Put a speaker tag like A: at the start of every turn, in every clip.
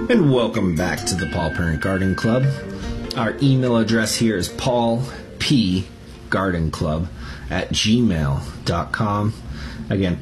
A: And welcome back to the Paul Parent Garden Club. Our email address here is paulpgardenclub@gmail.com. Again,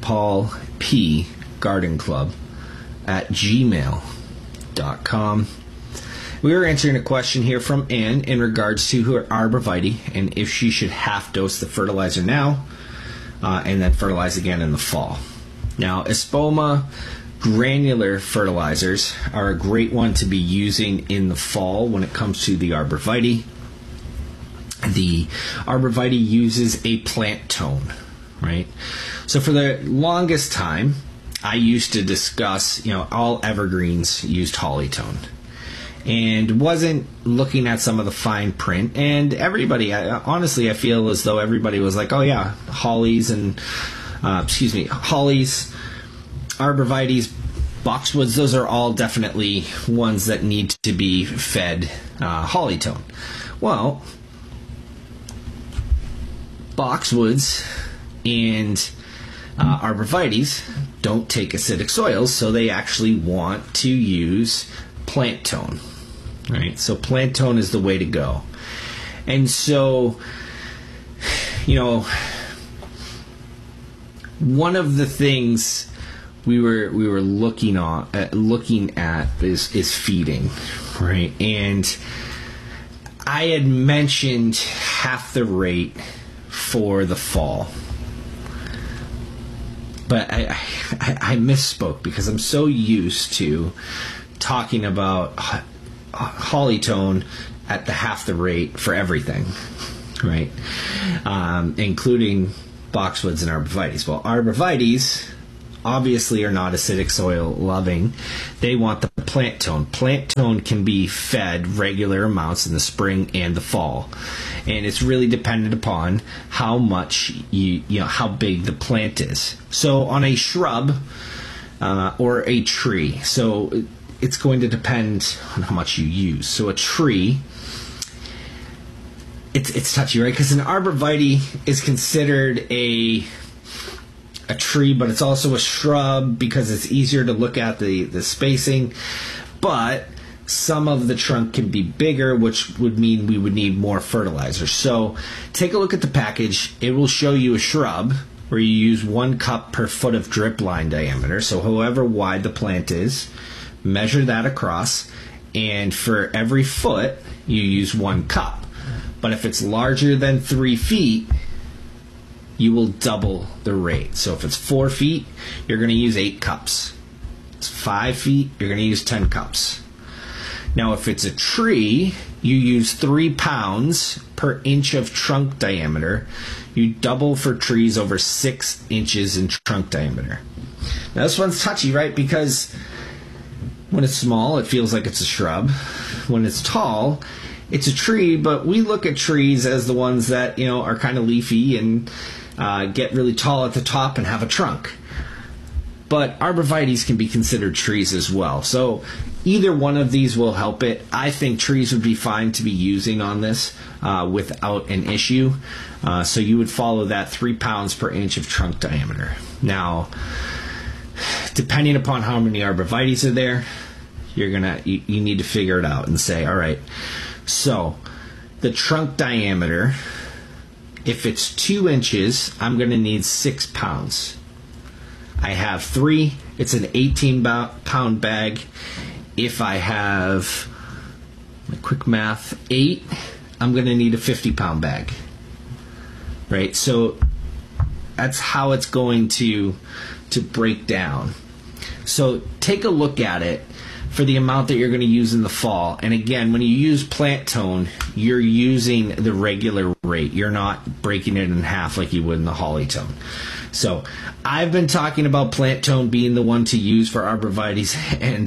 A: paulpgardenclub@gmail.com. We are answering a question here from Anne in regards to her arborvitae and if she should half dose the fertilizer now and then fertilize again in the fall. Now, Espoma granular fertilizers are a great one to be using in the fall when it comes to the arborvitae. The arborvitae uses a plant tone, right? So for the longest time, I used to discuss, all evergreens used holly tone. And wasn't looking at some of the fine print. And everybody, honestly, I feel as though everybody was like, oh yeah, hollies, arborvitaes, boxwoods, those are all definitely ones that need to be fed holly tone. Well, boxwoods and arborvitaes don't take acidic soils, so they actually want to use plant tone, right? So plant tone is the way to go. And so, one of the things we were looking at is feeding, right? And I had mentioned half the rate for the fall, but I misspoke because I'm so used to talking about holly tone at the half the rate for everything, right? Including boxwoods and arborvitaes. Well, arborvitaes obviously are not acidic soil loving. They want the plant tone. Plant tone can be fed regular amounts in the spring and the fall. And it's really dependent upon how much how big the plant is. So on a shrub or a tree, so it's going to depend on how much you use. So a tree, it's touchy, right? Because an arborvitae is considered a tree, but it's also a shrub because it's easier to look at the spacing. But some of the trunk can be bigger, which would mean we would need more fertilizer. So take a look at the package. It will show you a shrub where you use 1 cup per foot of drip line diameter. So however wide the plant is, measure that across, and for every foot you use 1 cup. But if it's larger than 3 feet, you will double the rate. So if it's 4 feet, you're going to use 8 cups. It's 5 feet, you're going to use 10 cups. Now if it's a tree, you use 3 pounds per inch of trunk diameter. You double for trees over 6 inches in trunk diameter. Now this one's touchy, right? Because when it's small, it feels like it's a shrub. When it's tall, it's a tree, but we look at trees as the ones that, are kind of leafy and get really tall at the top and have a trunk. But arborvitaes can be considered trees as well. So either one of these will help it. I think trees would be fine to be using on this without an issue. So you would follow that 3 pounds per inch of trunk diameter. Now, depending upon how many arborvitaes are there, you need to figure it out and say, all right, so the trunk diameter, if it's 2 inches, I'm going to need 6 pounds. I have 3, it's an 18-pound bag. If I have, my quick math, 8, I'm going to need a 50-pound bag. Right? So that's how it's going to break down. So take a look at it for the amount that you're going to use in the fall. And again, when you use plant tone, you're using the regular rate. You're not breaking it in half like you would in the holly tone. So I've been talking about plant tone being the one to use for arborvitaes and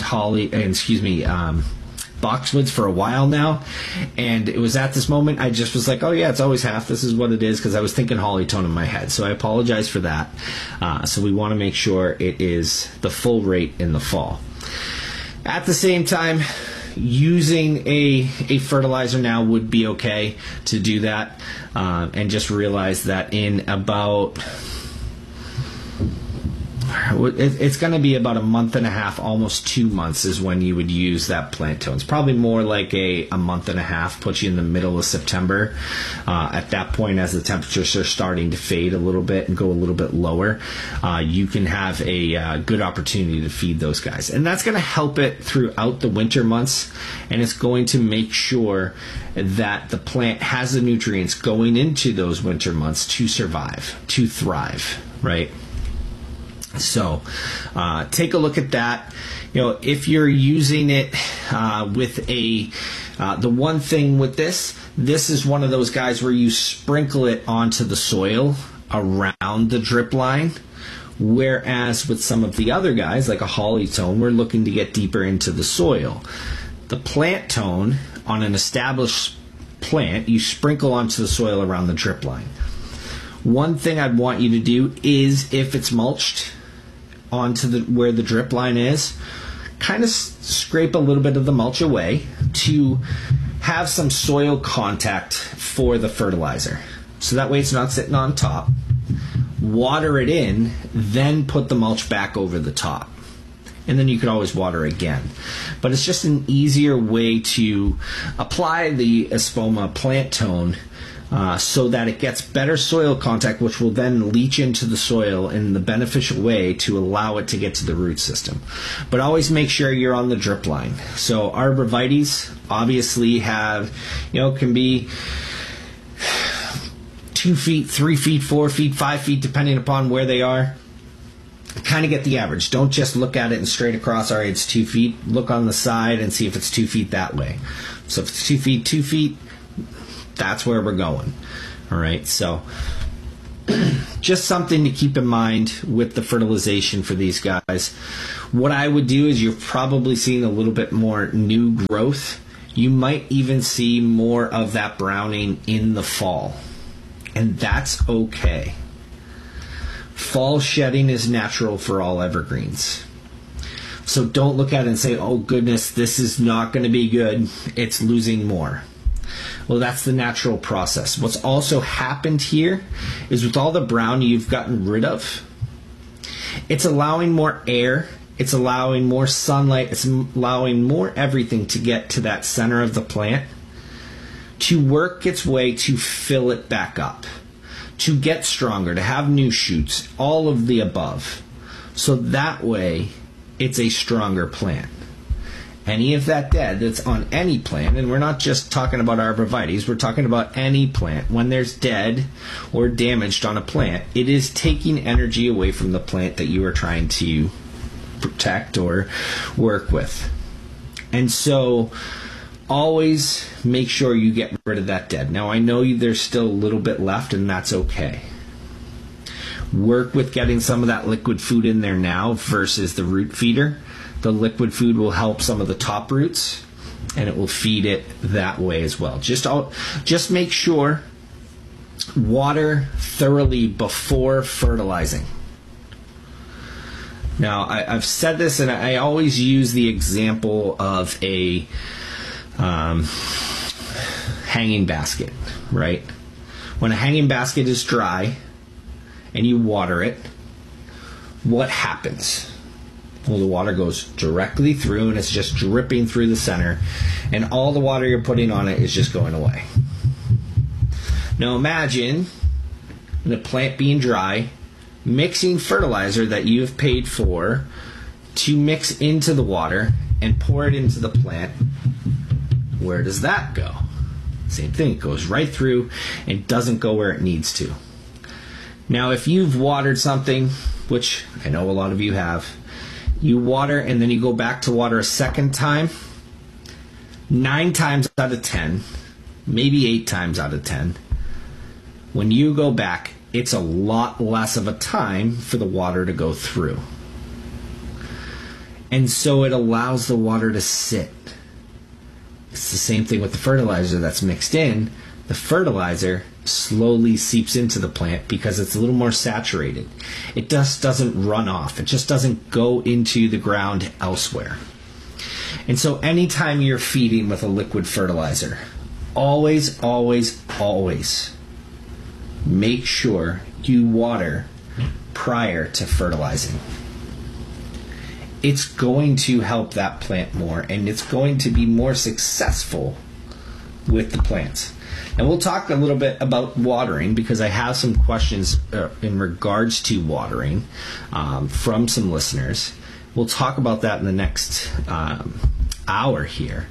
A: boxwoods for a while now, and it was at this moment I just was like, oh yeah, it's always half, this is what it is, because I was thinking holly tone in my head. So I apologize for that. So we want to make sure it is the full rate in the fall. At the same time, using a fertilizer now would be okay to do that, and just realize that in about, it's going to be about a month and a half, almost 2 months is when you would use that plant tone. It's probably more like a month and a half, puts you in the middle of September. At that point, as the temperatures are starting to fade a little bit and go a little bit lower, you can have a good opportunity to feed those guys. And that's going to help it throughout the winter months, and it's going to make sure that the plant has the nutrients going into those winter months to survive, to thrive, right? So take a look at that. If you're using it with the one thing with this is one of those guys where you sprinkle it onto the soil around the drip line, whereas with some of the other guys, like a holly tone, we're looking to get deeper into the soil. The plant tone, on an established plant, you sprinkle onto the soil around the drip line. One thing I'd want you to do is, if it's mulched onto where the drip line is, kind of scrape a little bit of the mulch away to have some soil contact for the fertilizer. So that way it's not sitting on top. Water it in, then put the mulch back over the top. And then you could always water again. But it's just an easier way to apply the Espoma plant tone so that it gets better soil contact, which will then leach into the soil in the beneficial way to allow it to get to the root system. But always make sure you're on the drip line. So arborvitaes obviously can be 2 feet, 3 feet, 4 feet, 5 feet, depending upon where they are. Kind of get the average. Don't just look at it and straight across, all right, it's 2 feet. Look on the side and see if it's 2 feet that way. So if it's 2 feet, that's where we're going. All right, so just something to keep in mind with the fertilization for these guys. What I would do is, you're probably seeing a little bit more new growth. You might even see more of that browning in the fall, and that's okay. Fall shedding is natural for all evergreens. So don't look at it and say, oh goodness, this is not going to be good, it's losing more. Well, that's the natural process. What's also happened here is, with all the brown you've gotten rid of, it's allowing more air, it's allowing more sunlight, it's allowing more everything to get to that center of the plant, to work its way to fill it back up, to get stronger, to have new shoots, all of the above. So that way, it's a stronger plant. Any of that dead that's on any plant, and we're not just talking about arborvitaes, we're talking about any plant. When there's dead or damaged on a plant, it is taking energy away from the plant that you are trying to protect or work with. And so always make sure you get rid of that dead. Now, I know there's still a little bit left, and that's okay. Work with getting some of that liquid food in there now versus the root feeder. The liquid food will help some of the top roots, and it will feed it that way as well. Just make sure water thoroughly before fertilizing. Now, I've said this, and I always use the example of a hanging basket, right? When a hanging basket is dry and you water it, what happens? Well, the water goes directly through, and it's just dripping through the center, and all the water you're putting on it is just going away. Now imagine the plant being dry, mixing fertilizer that you have paid for to mix into the water and pour it into the plant. Where does that go? Same thing, it goes right through and doesn't go where it needs to. Now, if you've watered something, which I know a lot of you have, you water and then you go back to water a second time, 9 times out of 10, maybe 8 times out of 10, when you go back, it's a lot less of a time for the water to go through. And so it allows the water to sit. It's the same thing with the fertilizer that's mixed in. The fertilizer slowly seeps into the plant because it's a little more saturated. It just doesn't run off. It just doesn't go into the ground elsewhere. And so anytime you're feeding with a liquid fertilizer, always, always, always make sure you water prior to fertilizing. it's going to help that plant more, and it's going to be more successful with the plants. And we'll talk a little bit about watering, because I have some questions in regards to watering from some listeners. We'll talk about that in the next hour here.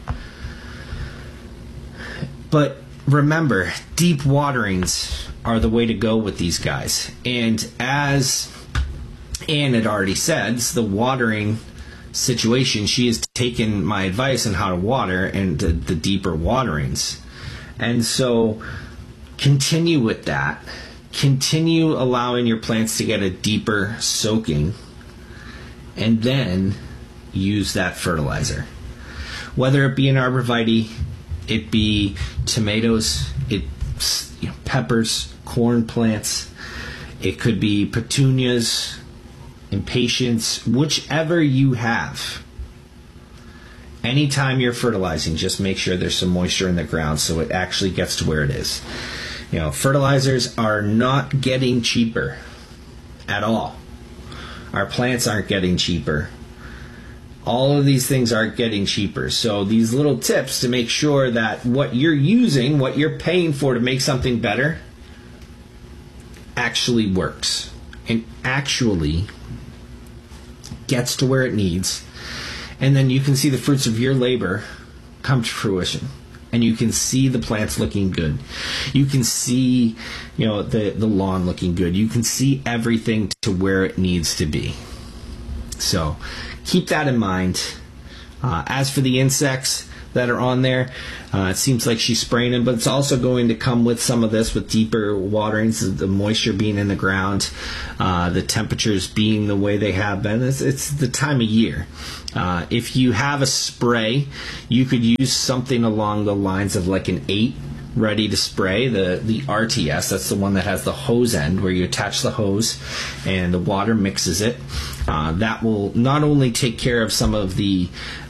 A: But remember, deep waterings are the way to go with these guys. And as Anne had already said, the watering situation, she has taken my advice on how to water and the deeper waterings. And so continue with that. Continue allowing your plants to get a deeper soaking, and then use that fertilizer. Whether it be an arborvitae, it be tomatoes, peppers, corn plants, it could be petunias, impatiens, whichever you have. Anytime you're fertilizing, just make sure there's some moisture in the ground so it actually gets to where it is. Fertilizers are not getting cheaper at all. Our plants aren't getting cheaper. All of these things aren't getting cheaper. So these little tips to make sure that what you're using, what you're paying for to make something better, actually works and actually gets to where it needs. And then you can see the fruits of your labor come to fruition. And you can see the plants looking good. You can see, the lawn looking good. You can see everything to where it needs to be. So keep that in mind. As for the insects that are on there, it seems like she's spraying them, but it's also going to come with some of this with deeper waterings, the moisture being in the ground, the temperatures being the way they have been. It's the time of year. If you have a spray, you could use something along the lines of like an 8 ready to spray, the RTS. That's the one that has the hose end where you attach the hose and the water mixes it. That will not only take care of some of the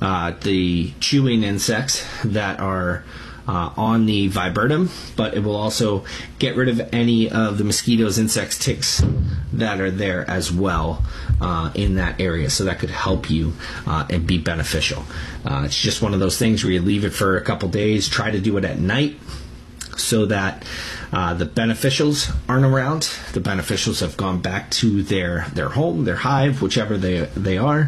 A: chewing insects that are on the viburnum, but it will also get rid of any of the mosquitoes, insects, ticks that are there as well in that area. So that could help you and be beneficial. It's just one of those things where you leave it for a couple days. Try to do it at night so that the beneficials aren't around. The beneficials have gone back to their home, their hive, whichever they are,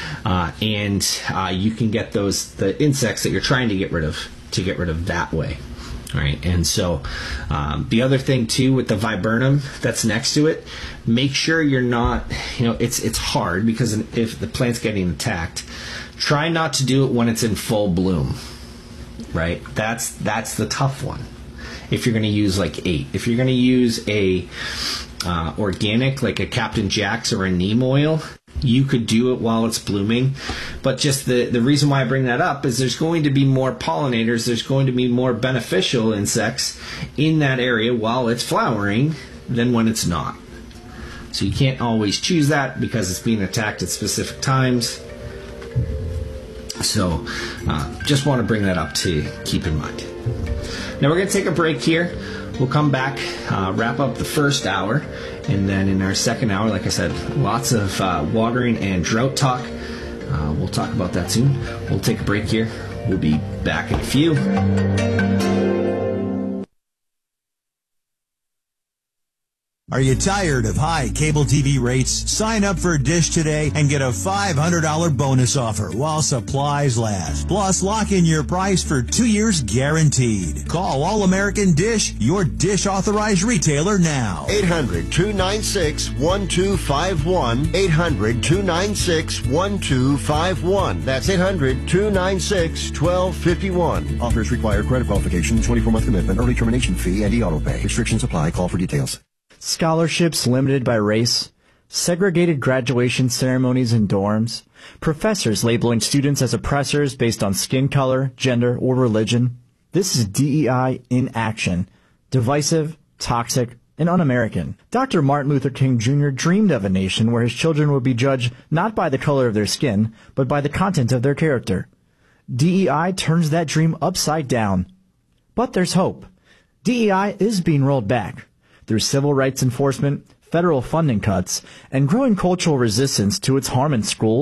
A: and you can get the insects that you're trying to get rid of that way. All right, and so the other thing too with the viburnum that's next to it, make sure you're not, it's hard because if the plant's getting attacked, try not to do it when it's in full bloom. Right, that's the tough one. If you're going to use like 8, if you're going to use a organic like a Captain Jack's or a neem oil, you could do it while it's blooming. But just the reason why I bring that up is there's going to be more pollinators, there's going to be more beneficial insects in that area while it's flowering than when it's not. So you can't always choose that because it's being attacked at specific times. So just want to bring that up to keep in mind. Now we're going to take a break here. We'll come back, wrap up the first hour, and then in our second hour, like I said, lots of watering and drought talk. We'll talk about that soon. We'll take a break here. We'll be back in a few.
B: Are you tired of high cable TV rates? Sign up for Dish today and get a $500 bonus offer while supplies last. Plus, lock in your price for 2 years guaranteed. Call All American Dish, your Dish authorized retailer now.
C: 800-296-1251. 800-296-1251. That's 800-296-1251.
D: Offers require credit qualification, 24-month commitment, early termination fee, and e-auto pay. Restrictions apply. Call for details.
E: Scholarships limited by race, segregated graduation ceremonies in dorms, professors labeling students as oppressors based on skin color, gender, or religion. This is DEI in action. Divisive, toxic, and un-American. Dr. Martin Luther King Jr. dreamed of a nation where his children would be judged not by the color of their skin, but by the content of their character. DEI turns that dream upside down. But there's hope. DEI is being rolled back. Through civil rights enforcement, federal funding cuts, and growing cultural resistance to its harm in schools,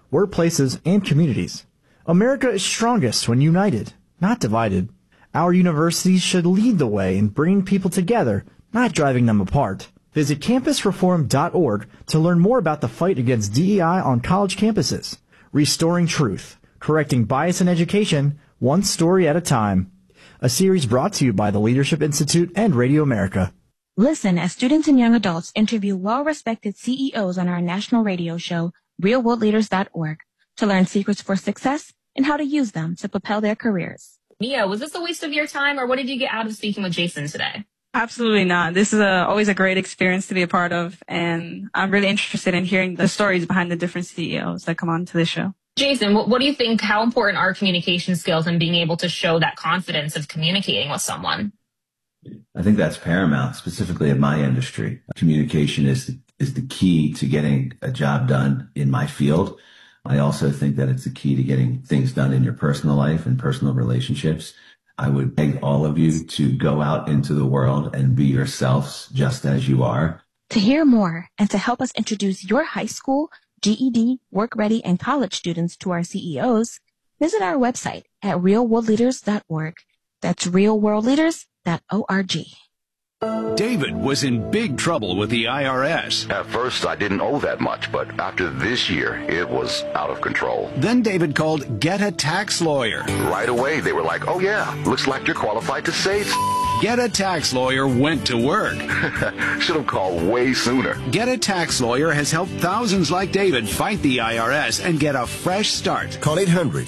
E: workplaces, and communities. America is strongest when united, not divided. Our universities should lead the way in bringing people together, not driving them apart. Visit campusreform.org to learn more about the fight against DEI on college campuses. Restoring truth, correcting bias in education, one story at a time. A series brought to you by the Leadership Institute and Radio America.
F: Listen as students and young adults interview well-respected CEOs on our national radio show, realworldleaders.org, to learn secrets for success and how to use them to propel their careers.
G: Mia, was this a waste of your time, or what did you get out of speaking with Jason today?
H: Absolutely not. This is always a great experience to be a part of, and I'm really interested in hearing the stories behind the different CEOs that come on to the show.
G: Jason, what do you think, how important are communication skills and being able to show that confidence of communicating with someone?
I: I think that's paramount, specifically in my industry. Communication is the key to getting a job done in my field. I also think that it's the key to getting things done in your personal life and personal relationships. I would beg all of you to go out into the world and be yourselves just as you are.
F: To hear more and to help us introduce your high school, GED, work-ready, and college students to our CEOs, visit our website at realworldleaders.org. That's realworldleaders.org.
J: David was in big trouble with the IRS.
K: At first, I didn't owe that much, but after this year, it was out of control.
J: Then David called Get a Tax Lawyer.
K: Right away, they were like, oh yeah, looks like you're qualified to save.
J: Get a Tax Lawyer went to work.
K: Should have called way sooner.
J: Get a Tax Lawyer has helped thousands like David fight the IRS and get a fresh start.
D: Call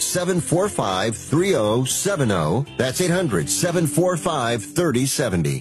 D: 800-745-3070. That's 800-745-3070.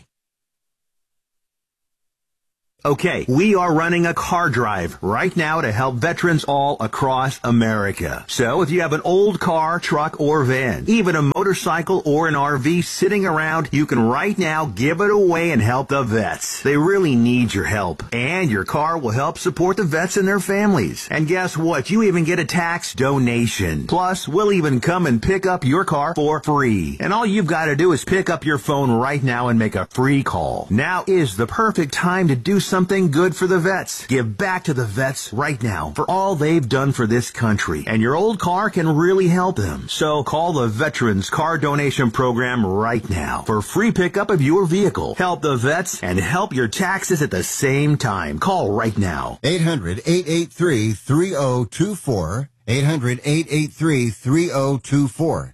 B: Okay, we are running a car drive right now to help veterans all across America. So if you have an old car, truck, or van, even a motorcycle or an RV sitting around, you can right now give it away and help the vets. They really need your help. And your car will help support the vets and their families. And guess what? You even get a tax donation. Plus, we'll even come and pick up your car for free. And all you've got to do is pick up your phone right now and make a free call. Now is the perfect time to do something good for the vets. Give back to the vets right now for all they've done for this country. And your old car can really help them. So call the Veterans Car Donation Program right now for free pickup of your vehicle. Help the vets and help your taxes at the same time. Call right now.
D: 800-883-3024. 800-883-3024.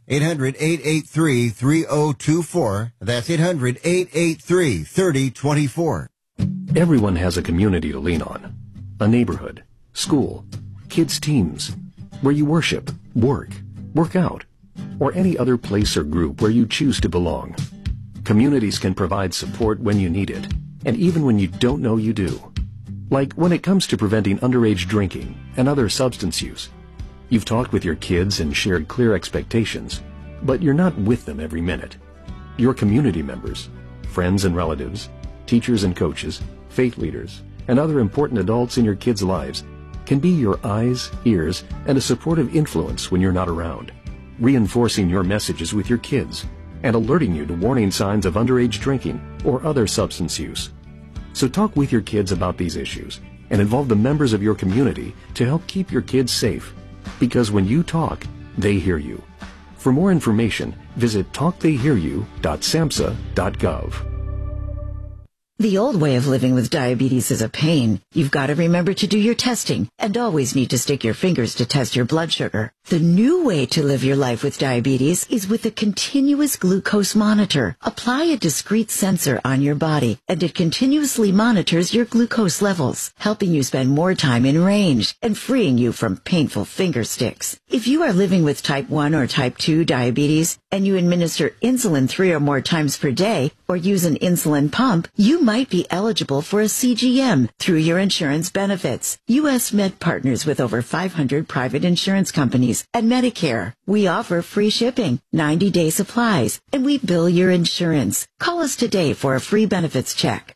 D: 800-883-3024. That's 800-883-3024.
L: Everyone has a community to lean on. A neighborhood, school, kids' teams, where you worship, work out, or any other place or group where you choose to belong. Communities can provide support when you need it, and even when you don't know you do. Like when it comes to preventing underage drinking and other substance use. You've talked with your kids and shared clear expectations, but you're not with them every minute. Your community members, friends and relatives, teachers and coaches, faith leaders, and other important adults in your kids' lives can be your eyes, ears, and a supportive influence when you're not around, reinforcing your messages with your kids and alerting you to warning signs of underage drinking or other substance use. So talk with your kids about these issues and involve the members of your community to help keep your kids safe. Because when you talk, they hear you. For more information, visit talktheyhearyou.samhsa.gov.
M: The old way of living with diabetes is a pain. You've got to remember to do your testing and always need to stick your fingers to test your blood sugar. The new way to live your life with diabetes is with a continuous glucose monitor. Apply a discrete sensor on your body and it continuously monitors your glucose levels, helping you spend more time in range and freeing you from painful finger sticks. If you are living with type 1 or type 2 diabetes and you administer insulin 3 or more times per day or use an insulin pump, you might be eligible for a CGM through your insurance benefits. U.S. Med partners with over 500 private insurance companies and Medicare. We offer free shipping, 90-day supplies, and we bill your insurance. Call us today for a free benefits check.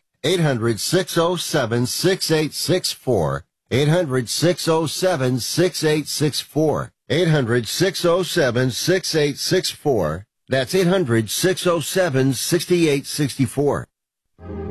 D: 800-607-6864. 800-607-6864. 800-607-6864. That's 800-607-6864.